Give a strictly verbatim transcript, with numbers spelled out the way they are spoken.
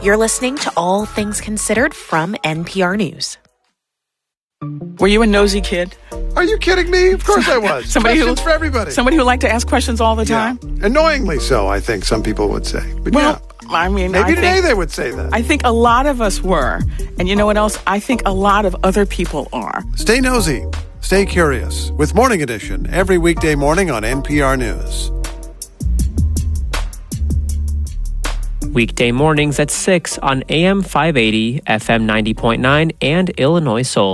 You're listening to All Things Considered from N P R News. Were you a nosy kid? Are you kidding me? Of course I was. Somebody Questions who, for everybody. Somebody who liked to ask questions all the time? Yeah. Annoyingly so, I think some people would say. But well, yeah. I mean, Maybe I today think, they would say that. I think a lot of us were. And you know what else? I think a lot of other people are. Stay nosy. Stay curious with Morning Edition every weekday morning on N P R News. Weekday mornings at six on A M five eighty, F M ninety point nine, and Illinois Soul.